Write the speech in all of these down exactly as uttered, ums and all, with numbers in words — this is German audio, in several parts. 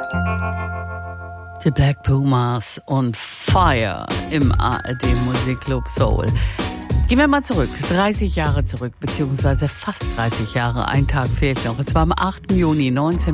Die Black Pumas und Fire im A R D Musikclub Soul. Gehen wir mal zurück, dreißig Jahre zurück, beziehungsweise fast dreißig Jahre, ein Tag fehlt noch. Es war am achten Juni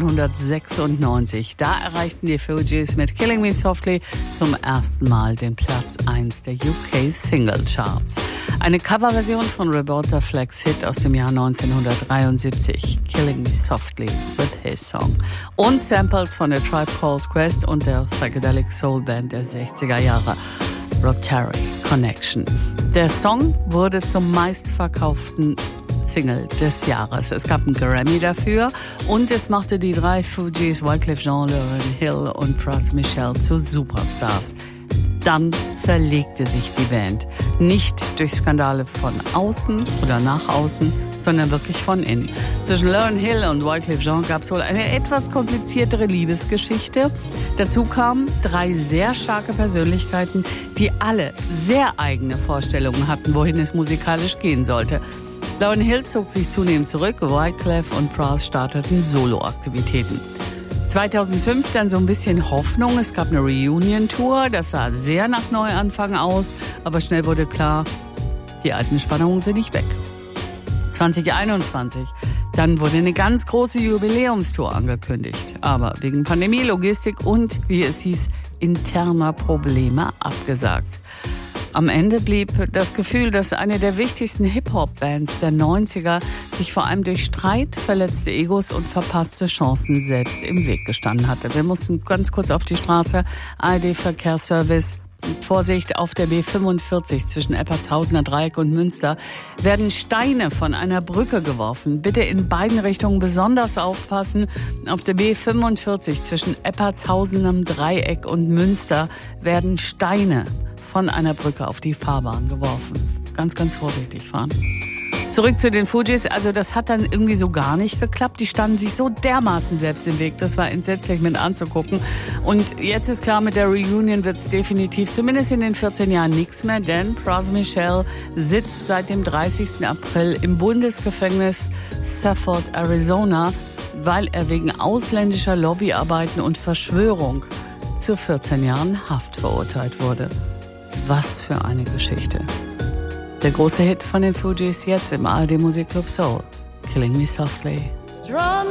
neunzehnhundertsechsundneunzig. Da erreichten die Fugees mit Killing Me Softly zum ersten Mal den Platz eins der U K Single Charts. Eine Coverversion von Roberta Flack's Hit aus dem Jahr neunzehnhundertdreiundsiebzig, Killing Me Softly with his song. Und Samples von der Tribe Called Quest und der Psychedelic Soul Band der sechziger Jahre, Rotary Connection. Der Song wurde zum meistverkauften Single des Jahres. Es gab einen Grammy dafür und es machte die drei Fugees, Wyclef Jean, Lauryn Hill und Pras Michel zu Superstars. Dann zerlegte sich die Band. Nicht durch Skandale von außen oder nach außen, sondern wirklich von innen. Zwischen Lauryn Hill und Wyclef Jean gab es wohl eine etwas kompliziertere Liebesgeschichte. Dazu kamen drei sehr starke Persönlichkeiten, die alle sehr eigene Vorstellungen hatten, wohin es musikalisch gehen sollte. Lauryn Hill zog sich zunehmend zurück, Wyclef und Pras starteten Soloaktivitäten. zweitausendfünf dann so ein bisschen Hoffnung. Es gab eine Reunion-Tour, das sah sehr nach Neuanfang aus, aber schnell wurde klar, die alten Spannungen sind nicht weg. zwanzig einundzwanzig, dann wurde eine ganz große Jubiläumstour angekündigt, aber wegen Pandemie, Logistik und, wie es hieß, interner Probleme abgesagt. Am Ende blieb das Gefühl, dass eine der wichtigsten Hip-Hop-Bands der neunziger sich vor allem durch Streit, verletzte Egos und verpasste Chancen selbst im Weg gestanden hatte. Wir mussten ganz kurz auf die Straße. A R D-Verkehrsservice. Vorsicht, auf der B fünfundvierzig zwischen Eppertshausener Dreieck und Münster werden Steine von einer Brücke geworfen. Bitte in beiden Richtungen besonders aufpassen. Auf der B fünfundvierzig zwischen Eppertshausenem Dreieck und Münster werden Steine von einer Brücke auf die Fahrbahn geworfen. Ganz, ganz vorsichtig fahren. Zurück zu den Fugees. Also das hat dann irgendwie so gar nicht geklappt. Die standen sich so dermaßen selbst im Weg. Das war entsetzlich mit anzugucken. Und jetzt ist klar, mit der Reunion wird es definitiv, zumindest in den vierzehn Jahren, nichts mehr. Denn Pras Michel sitzt seit dem dreißigsten April im Bundesgefängnis Safford, Arizona, weil er wegen ausländischer Lobbyarbeiten und Verschwörung zu vierzehn Jahren Haft verurteilt wurde. Was für eine Geschichte. Der große Hit von den Fugees jetzt im A R D Musikclub Soul. Killing Me Softly. Strumming